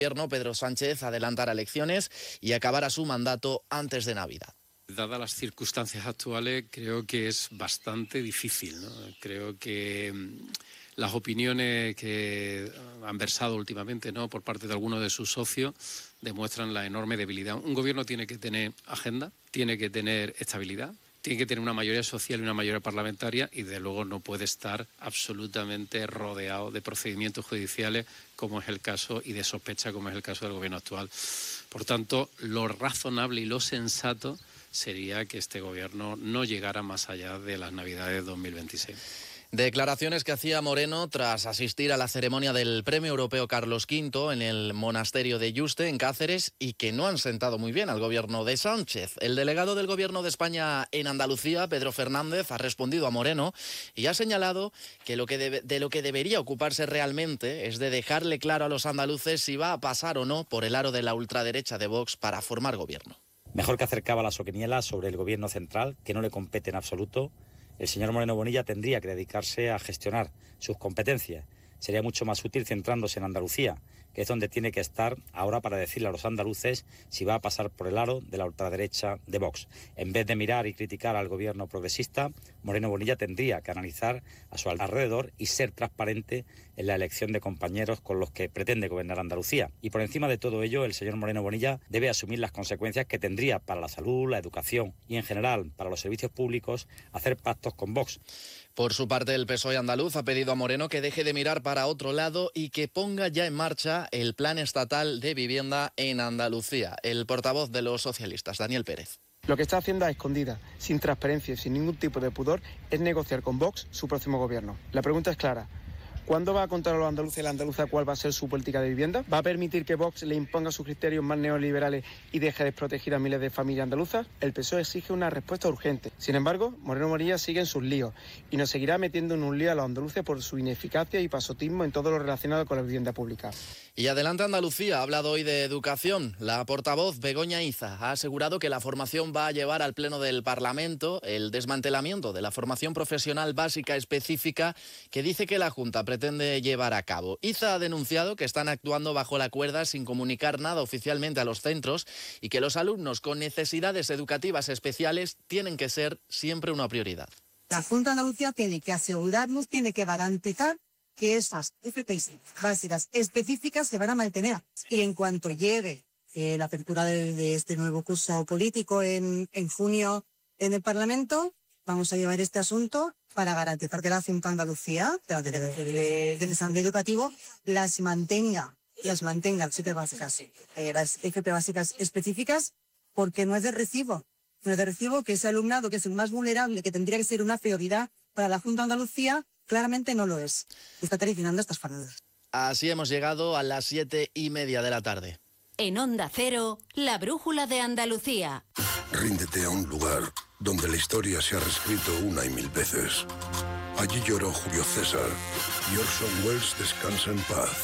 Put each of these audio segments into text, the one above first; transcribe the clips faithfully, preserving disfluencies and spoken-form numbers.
Gobierno Pedro Sánchez adelantara elecciones y acabara su mandato antes de Navidad. Dadas las circunstancias actuales, creo que es bastante difícil, ¿no? Creo que las opiniones que han versado últimamente, ¿no?, por parte de algunos de sus socios demuestran la enorme debilidad. Un gobierno tiene que tener agenda, tiene que tener estabilidad, tiene que tener una mayoría social y una mayoría parlamentaria y, de luego, no puede estar absolutamente rodeado de procedimientos judiciales, como es el caso, y de sospecha, como es el caso del gobierno actual. Por tanto, lo razonable y lo sensato sería que este gobierno no llegara más allá de las Navidades de dos mil veintiséis. Declaraciones que hacía Moreno tras asistir a la ceremonia del Premio Europeo Carlos quinto en el monasterio de Yuste, en Cáceres, y que no han sentado muy bien al gobierno de Sánchez. El delegado del Gobierno de España en Andalucía, Pedro Fernández, ha respondido a Moreno y ha señalado que lo que debe, de lo que debería ocuparse realmente es de dejarle claro a los andaluces si va a pasar o no por el aro de la ultraderecha de Vox para formar gobierno. Mejor que hacer cábalas o quinielas sobre el gobierno central, que no le compete en absoluto, el señor Moreno Bonilla tendría que dedicarse a gestionar sus competencias. Sería mucho más útil centrándose en Andalucía, que es donde tiene que estar ahora para decirle a los andaluces si va a pasar por el aro de la ultraderecha de Vox. En vez de mirar y criticar al gobierno progresista, Moreno Bonilla tendría que analizar a su alrededor y ser transparente en la elección de compañeros con los que pretende gobernar Andalucía. Y por encima de todo ello, el señor Moreno Bonilla debe asumir las consecuencias que tendría para la salud, la educación y, en general, para los servicios públicos, hacer pactos con Vox. Por su parte, el P S O E andaluz ha pedido a Moreno que deje de mirar para otro lado y que ponga ya en marcha el Plan Estatal de Vivienda en Andalucía. El portavoz de los socialistas, Daniel Pérez. Lo que está haciendo a escondidas, sin transparencia y sin ningún tipo de pudor, es negociar con Vox su próximo gobierno. La pregunta es clara. ¿Cuándo va a contar a los andaluces y la andaluza cuál va a ser su política de vivienda? ¿Va a permitir que Vox le imponga sus criterios más neoliberales y deje desproteger a miles de familias andaluzas? El P S O E exige una respuesta urgente. Sin embargo, Moreno Bonilla sigue en sus líos y nos seguirá metiendo en un lío a los andaluces por su ineficacia y pasotismo en todo lo relacionado con la vivienda pública. Y adelante Andalucía ha hablado hoy de educación. La portavoz Begoña Iza ha asegurado que la formación va a llevar al Pleno del Parlamento el desmantelamiento de la formación profesional básica específica que dice que la Junta pretende llevar a cabo. Iza ha denunciado que están actuando bajo la cuerda sin comunicar nada oficialmente a los centros y que los alumnos con necesidades educativas especiales tienen que ser siempre una prioridad. La Junta de Andalucía tiene que asegurarnos, tiene que garantizar que esas F P I básicas específicas se van a mantener. Y en cuanto llegue eh, la apertura de, de este nuevo curso político en, en junio en el Parlamento, vamos a llevar este asunto para garantizar que la Junta de Andalucía, de, de, de, de, de desarrollo educativo, las mantenga, las mantenga las F P básicas, eh, las F P básicas específicas, porque no es de recibo. No es de recibo que ese alumnado, que es el más vulnerable, que tendría que ser una prioridad para la Junta de Andalucía, claramente no lo es. Está traicionando estas paradas. Así hemos llegado a las siete y media de la tarde. En Onda Cero, la brújula de Andalucía. Ríndete a un lugar donde la historia se ha reescrito una y mil veces. Allí lloró Julio César y Orson Welles descansa en paz.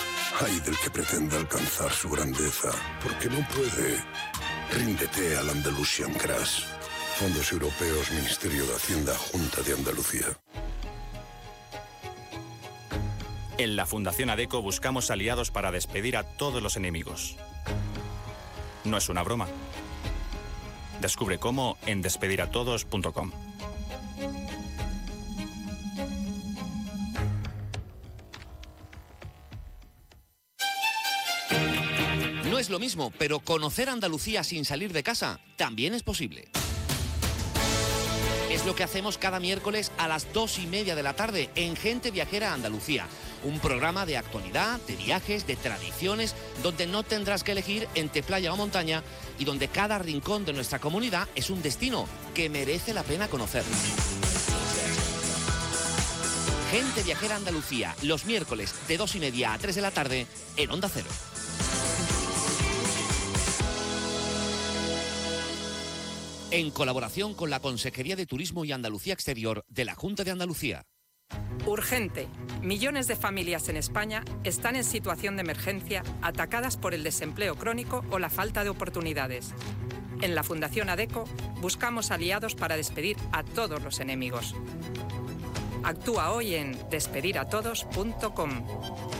Ay del que pretenda alcanzar su grandeza, porque no puede. Ríndete al Andalusian Crash. Fondos Europeos, Ministerio de Hacienda, Junta de Andalucía. En la Fundación ADECO buscamos aliados para despedir a todos los enemigos. No es una broma. Descubre cómo en despediratodos punto com. No es lo mismo, pero conocer Andalucía sin salir de casa también es posible. Es lo que hacemos cada miércoles a las dos y media de la tarde en Gente Viajera Andalucía. Un programa de actualidad, de viajes, de tradiciones, donde no tendrás que elegir entre playa o montaña y donde cada rincón de nuestra comunidad es un destino que merece la pena conocer. Gente Viajera Andalucía, los miércoles de dos y media a tres de la tarde en Onda Cero. En colaboración con la Consejería de Turismo y Andalucía Exterior de la Junta de Andalucía. Urgente. Millones de familias en España están en situación de emergencia, atacadas por el desempleo crónico o la falta de oportunidades. En la Fundación ADECO buscamos aliados para despedir a todos los enemigos. Actúa hoy en despediratodos punto com.